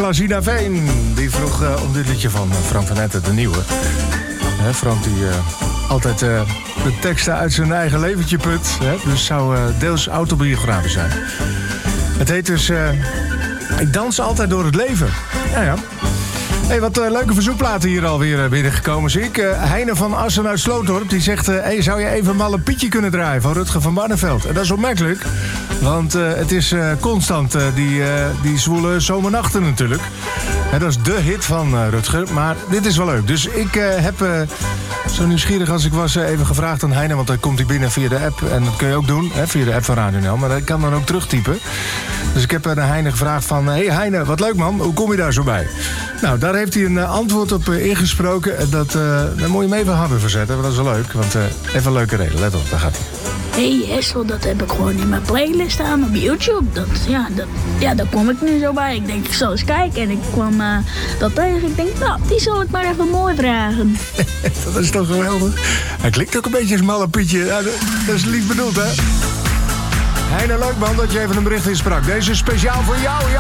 Klasina Veen. Die vroeg om dit liedje van Frank van Etten, de nieuwe. Frank die altijd de teksten uit zijn eigen leventje put. Dus zou deels autobiografisch zijn. Het heet dus Ik dans altijd door het leven. Ja. Hey, wat leuke verzoekplaten hier alweer binnengekomen, zie ik. Heine van Assen uit Slootorp, die zegt... hey, zou je even Malle Pietje kunnen draaien van Rutger van Barneveld? En dat is opmerkelijk, want het is constant die zwoele zomernachten natuurlijk. Dat is de hit van Rutger, maar dit is wel leuk. Dus ik heb, zo nieuwsgierig als ik was, even gevraagd aan Heine... want dan komt hij binnen via de app, en dat kun je ook doen, via de app van Radio NL... maar dat kan dan ook terugtypen. Dus ik heb aan Heine gevraagd van... hey Heine, wat leuk man, hoe kom je daar zo bij? Nou, daar heeft hij een antwoord op ingesproken. Daar moet je hem even harder verzetten, want dat is wel leuk. Want even een leuke reden, let op, daar gaat hij. Hey Hessel, dat heb ik gewoon in mijn playlist staan op YouTube. Daar kom ik nu zo bij. Ik denk, ik zal eens kijken. En ik kwam dat tegen. Ik denk, nou, die zal ik maar even mooi vragen. Dat is toch geweldig? Hij klinkt ook een beetje als Malle Pietje. Ja, dat is lief bedoeld, hè? Heine, leuk man dat je even een bericht insprak. Deze is speciaal voor jou, ja.